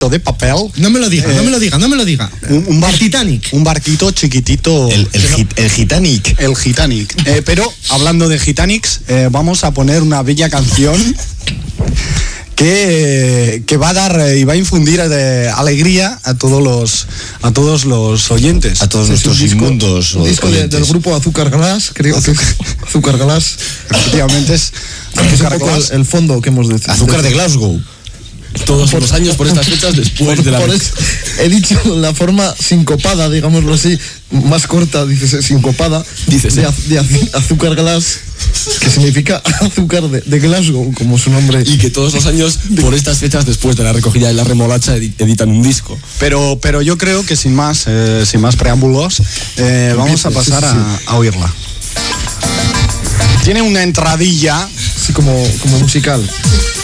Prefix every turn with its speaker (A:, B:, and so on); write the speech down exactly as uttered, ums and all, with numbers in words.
A: de papel.
B: No me lo diga,
A: eh,
B: no me lo diga, no me lo diga.
A: Un, un bar,
B: el Titanic.
A: Un barquito chiquitito.
C: El, el, hit, el Gitanic.
A: El Gitanic. Eh, pero hablando de Gitanics, eh, vamos a poner una bella canción que, que va a dar y va a infundir de alegría a todos los a todos los oyentes.
C: A todos
D: Sí,
C: nuestros
D: un disco,
C: inmundos
D: un disco de,
C: oyentes.
D: del grupo Azúcar Glass, creo
A: Azúcar.
D: que es Azúcar Glass.
A: Efectivamente es
D: Que es un
A: Azúcar
D: poco el,
A: Glass.
D: el fondo que hemos decidido.
C: Azúcar de Glasgow. Todos los años por estas fechas después
D: Por,
C: de la...
D: por eso he dicho la forma sincopada, digámoslo así, más corta, dices sincopada,
C: Dícese.
D: de, az- de az- azúcar glass, que significa azúcar de, de Glasgow, como su nombre.
C: Y que todos los años por estas fechas después de la recogida de la remolacha edi- editan un disco.
A: Pero, pero yo creo que sin más, eh, sin más preámbulos, eh, vamos a pasar
D: sí, sí.
A: A, a oírla. Tiene una entradilla.
D: Así como, como musical.